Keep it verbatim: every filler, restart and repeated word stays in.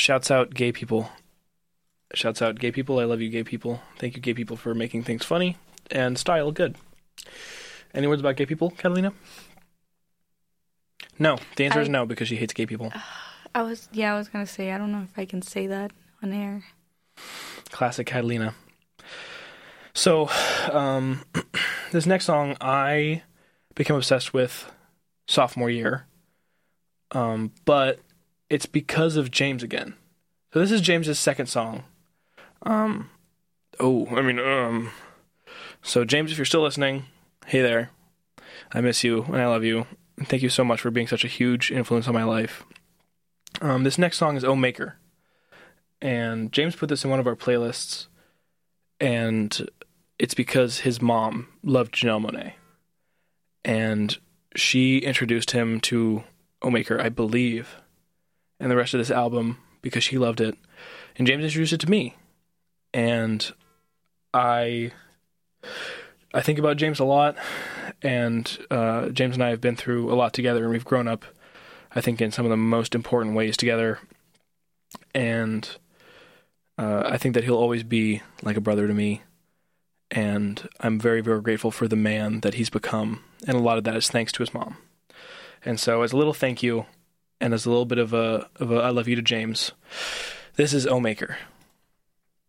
shouts out gay people. Shouts out gay people. I love you, gay people. Thank you, gay people, for making things funny and style good. Any words about gay people, Catalina? No. The answer I, is no, because she hates gay people. I was, yeah, I was going to say, I don't know if I can say that on air. Classic Catalina. So, um, this next song I became obsessed with sophomore year. Um, but it's because of James again. So this is James's second song. Um, oh, I mean, um, so James, if you're still listening, hey there. I miss you and I love you. And thank you so much for being such a huge influence on my life. Um, this next song is Oh Maker. And James put this in one of our playlists. And it's because his mom loved Janelle Monáe. And she introduced him to Oh Maker, I believe, and the rest of this album because she loved it. And James introduced it to me. And I I think about James a lot. And uh, James and I have been through a lot together, and we've grown up, I think, in some of the most important ways together. And uh, I think that he'll always be like a brother to me. And I'm very, very grateful for the man that he's become. And a lot of that is thanks to his mom. And so as a little thank you, and as a little bit of a, of a I love you to James, this is Oh Maker.